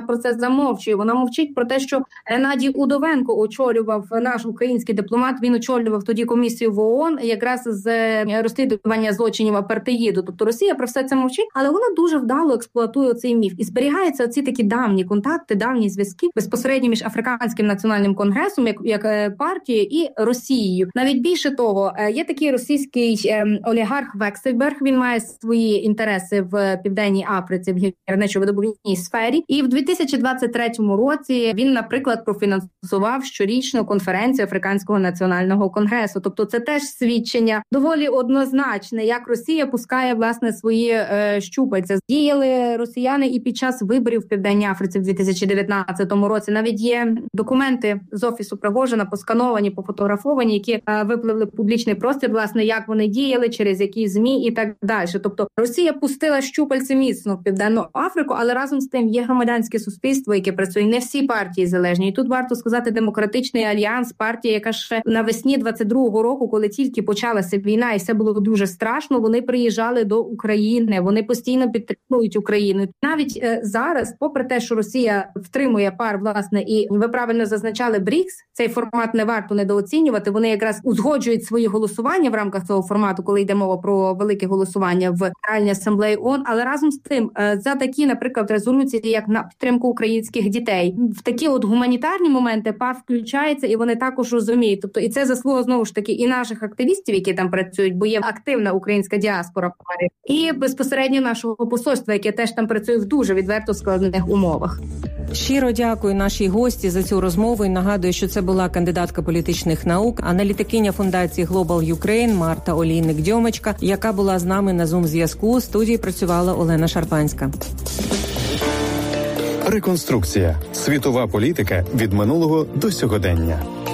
про це замовчує. Вона мовчить про те, що Геннадій Удовенко очолював, наш український дипломат, він очолював тоді комісію в ООН якраз з розслідування злочинів апартеїду. Тобто Росія про все це мовчить, але вона дуже вдало експлуатує цей міф. І зберігаються оці такі давні контакти, давні зв'язки безпосередньо між Африканським національним конгресом, як партією, і Росією. Навіть більше того, є такий російський олігарх Вексельберг, він має свої інтереси в Південній Африці, в гірничо-видобувній сфері. І в 2023 році він, наприклад, профінансував щорічну конференцію Африканського національного конгресу. Тобто це теж свідчення доволі однозначне, як Росія пускає, власне, свої щупальця. Діяли росіяни і під час виборів в Південній Африці в 2019 році. Навіть є документи з офісу Пригожина, поскановані, пофотографовані, які випливли в публічний простір, власне, як вони діяли, через які ЗМІ і так далі. Тобто Росія пустила щупальці міцно в Південну Африку, але разом з тим є громадянське суспільство, яке працює. Не всі партії залежні. І тут варто сказати Демократичний альянс, партія, яка ще навесні 22-го року, коли тільки почалася війна і все було дуже страшно, вони приїжджали до України, вони постійно підтримують Україну. Навіть зараз, попри те, що Росія втримує пар, власне, і ви правильно зазначали БРІКС, цей формат не варто недооцінювати, вони якраз узгоджують свої голосування в рамках цього формату, коли йде мова про велике голосування в Генеральній асамблеї ООН, але разом з тим, за такі, наприклад, резолюції, як на підтримку українських дітей, в такі от гуманітарні моменти ПАР включається, і вони також розуміють. Тобто, і це заслуга, знову ж таки, і наших активістів, які там працюють, бо є активна українська діаспора в ПАРі, і безпосередньо нашого посольства, яке теж там працює в дуже відверто складних умовах. Щиро дякую нашій гості за цю розмову і нагадую, що це була кандидатка політичних наук, аналітикиня фундації Global Ukraine Марта Олійник-Дьомочка, яка була з нами на Zoom-зв'язку. У студії працювала Олена Шарпанська. Реконструкція. Світова політика від минулого до сьогодення.